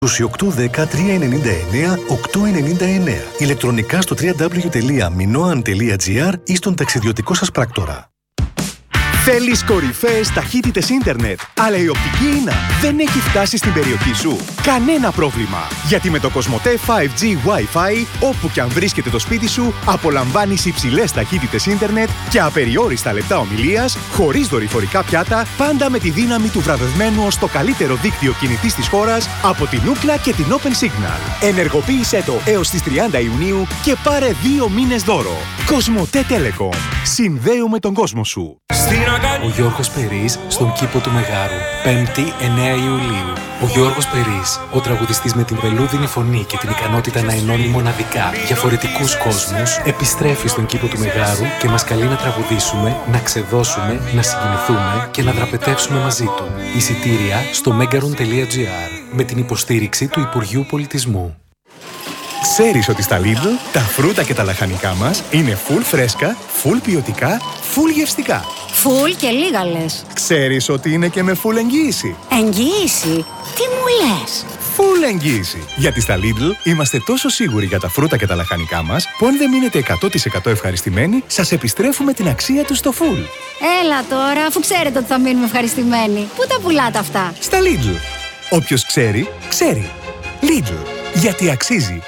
2810-399-899. Ηλεκτρονικά στο www.minoan.gr ή στον ταξιδιωτικό σας πράκτορα. Θέλεις κορυφαίες ταχύτητες ίντερνετ, αλλά η οπτική ίνα δεν έχει φτάσει στην περιοχή σου? Κανένα πρόβλημα! Γιατί με το Κοσμοτέ 5G Wi-Fi, όπου και αν βρίσκεται το σπίτι σου, απολαμβάνεις υψηλές ταχύτητες ίντερνετ και απεριόριστα λεπτά ομιλίας, χωρίς δορυφορικά πιάτα, πάντα με τη δύναμη του βραβευμένου ως το καλύτερο δίκτυο κινητής της χώρας από την Ookla και την Open Signal. Ενεργοποίησέ το έως τις 30 Ιουνίου και πάρε 2 μήνες δώρο. Κοσμοτέ Telecom. Συνδέουμε τον κόσμο σου. Ο Γιώργος Περής στον κήπο του Μεγάρου, 5η 9 Ιουλίου. Ο Γιώργος Περής, ο τραγουδιστής με την βελούδινη φωνή και την ικανότητα να ενώνει μοναδικά διαφορετικούς κόσμους, επιστρέφει στον κήπο του Μεγάρου και μας καλεί να τραγουδήσουμε, να ξεδώσουμε, να συγκινηθούμε και να δραπετεύσουμε μαζί του. Εισιτήρια στο megaron.gr με την υποστήριξη του Υπουργείου Πολιτισμού. Ξέρεις ότι στα Lidl τα φρούτα και τα λαχανικά μας είναι full φρέσκα, full ποιοτικά, full γευστικά. Full και λίγα λες. Ξέρεις ότι είναι και με full εγγύηση. Εγγύηση? Τι μου λες? Full εγγύηση. Γιατί στα Lidl είμαστε τόσο σίγουροι για τα φρούτα και τα λαχανικά μας, που αν δεν μείνετε 100% ευχαριστημένοι, σας επιστρέφουμε την αξία τους στο full. Έλα τώρα, αφού ξέρετε ότι θα μείνουμε ευχαριστημένοι. Πού τα πουλάτε αυτά? Στα Lidl. Όποιος ξέρει, ξέρει. Lidl. Γιατί αξίζει.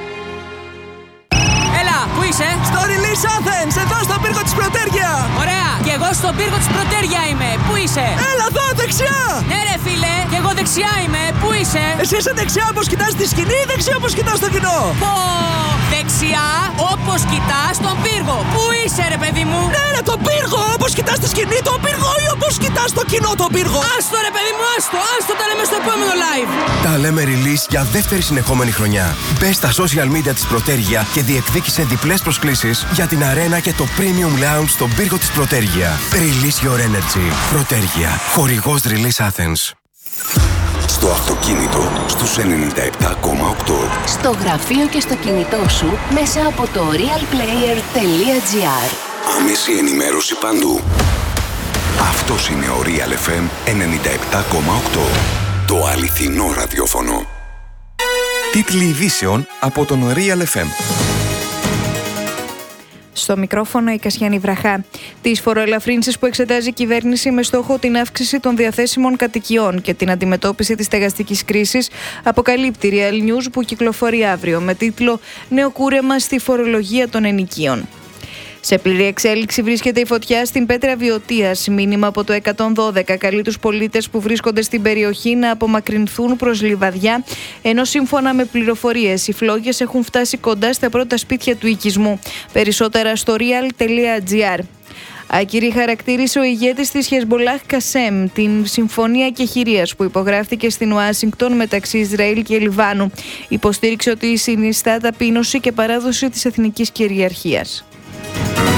Πού είσαι? Στο Release Athens, εδώ στον πύργο της Πρωτέρια. Ωραία, και εγώ στον πύργο της Πρωτέρια είμαι. Πού είσαι? Έλα εδώ, δεξιά. Ναι ρε φίλε, και εγώ δεξιά είμαι. Πού είσαι? Εσύ είσαι δεξιά όπως κοιτάς τη σκηνή ή δεξιά όπως κοιτάς το κοινό? Πω, δεξιά όπως κοιτάς τον πύργο. Πού είσαι ρε παιδί μου? Ναι ρε, τον πύργο, όπως κοιτάς τη σκηνή τον πύργο ή όπως κοιτάς το κοινό τον πύργο? Άστο ρε παιδί μου, άστο τα λέμε στο επόμενο live. Τα λέμε Release για δεύτερη συνεχόμενη χρονιά. Μπες στα social media της Πρωτέρια και διεκδίκησε διπλές προσκλήσεις για την αρένα και το Premium Lounge στον πύργο της Πρωτέρια. Release your energy. Πρωτέρια. Χορηγός Release Athens. Στο αυτοκίνητο στους 97,8. Στο γραφείο και στο κινητό σου μέσα από το realplayer.gr. Άμεση ενημέρωση παντού. Αυτός είναι ο Real FM 97,8. Το αληθινό ραδιόφωνο. Τίτλοι ειδήσεων από τον Real FM. Στο μικρόφωνο η Κασιάνη Βραχά. Τις φοροελαφρύνσεις που εξετάζει η κυβέρνηση με στόχο την αύξηση των διαθέσιμων κατοικιών και την αντιμετώπιση της στεγαστικής κρίσης αποκαλύπτει Real News που κυκλοφορεί αύριο με τίτλο «Νέο κούρεμα στη φορολογία των ενοικίων». Σε πλήρη εξέλιξη βρίσκεται η φωτιά στην Πέτρα Βιωτίας. Μήνυμα από το 112 καλεί τους πολίτες που βρίσκονται στην περιοχή να απομακρυνθούν προς Λιβαδιά, ενώ σύμφωνα με πληροφορίες οι φλόγες έχουν φτάσει κοντά στα πρώτα σπίτια του οικισμού. Περισσότερα στο real.gr. Άκυρη χαρακτήρισε ο ηγέτης της Χεσμπολάχ Κασέμ την συμφωνία κεχηρίας που υπογράφτηκε στην Ουάσιγκτον μεταξύ Ισραήλ και Λιβάνου. Υποστήριξε ότι συνιστά ταπείνωση και παράδοση της εθνικής κυριαρχίας.